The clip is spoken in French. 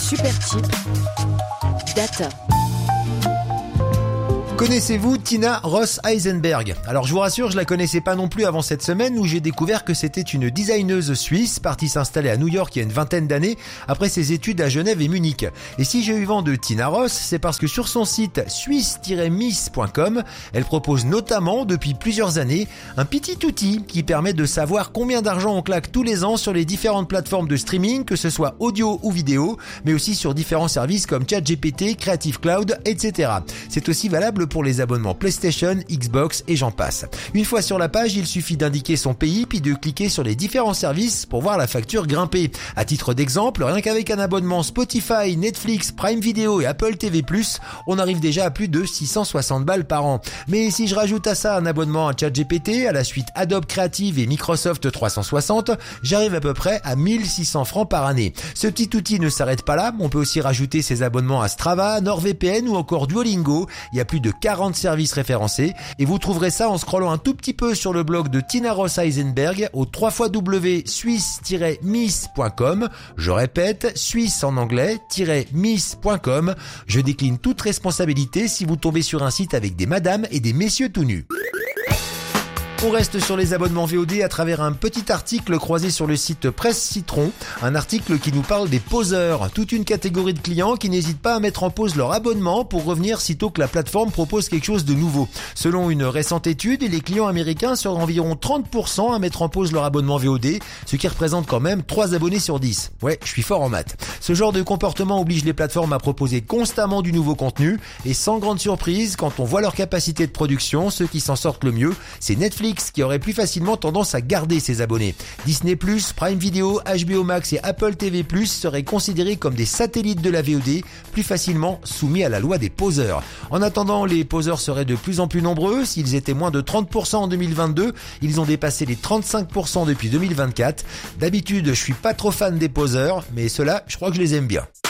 super type, data. Connaissez-vous Tina Ross-Eisenberg? Alors je vous rassure, je la connaissais pas non plus avant cette semaine où j'ai découvert que c'était une designeuse suisse partie s'installer à New York il y a une vingtaine d'années après ses études à Genève et Munich. Et si j'ai eu vent de Tina Ross, c'est parce que sur son site suisse-miss.com, elle propose notamment depuis plusieurs années un petit outil qui permet de savoir combien d'argent on claque tous les ans sur les différentes plateformes de streaming, que ce soit audio ou vidéo, mais aussi sur différents services comme ChatGPT, Creative Cloud, etc. C'est aussi valable pour les abonnements PlayStation, Xbox et j'en passe. Une fois sur la page, il suffit d'indiquer son pays puis de cliquer sur les différents services pour voir la facture grimper. À titre d'exemple, rien qu'avec un abonnement Spotify, Netflix, Prime Video et Apple TV+, on arrive déjà à plus de 660 balles par an. Mais si je rajoute à ça un abonnement à ChatGPT, à la suite Adobe Creative et Microsoft 360, j'arrive à peu près à 1600 francs par année. Ce petit outil ne s'arrête pas là, on peut aussi rajouter ses abonnements à Strava, NordVPN ou encore Duolingo. Il y a plus de 40 services référencés et vous trouverez ça en scrollant un tout petit peu sur le blog de Tina Ross-Eisenberg au www.suisse-miss.com. Je répète, suisse en anglais, -miss.com. Je décline toute responsabilité si vous tombez sur un site avec des madames et des messieurs tout nus. On reste sur les abonnements VOD à travers un petit article croisé sur le site Presse Citron, un article qui nous parle des poseurs, toute une catégorie de clients qui n'hésitent pas à mettre en pause leur abonnement pour revenir sitôt que la plateforme propose quelque chose de nouveau. Selon une récente étude, les clients américains seront environ 30% à mettre en pause leur abonnement VOD, ce qui représente quand même 3 abonnés sur 10. Ouais, je suis fort en maths. Ce genre de comportement oblige les plateformes à proposer constamment du nouveau contenu et sans grande surprise, quand on voit leur capacité de production, ceux qui s'en sortent le mieux, c'est Netflix qui aurait plus facilement tendance à garder ses abonnés. Disney+, Prime Video, HBO Max et Apple TV+, seraient considérés comme des satellites de la VOD, plus facilement soumis à la loi des poseurs. En attendant, les poseurs seraient de plus en plus nombreux. S'ils étaient moins de 30% en 2022, ils ont dépassé les 35% depuis 2024. D'habitude, je suis pas trop fan des poseurs, mais ceux-là, je crois que je les aime bien.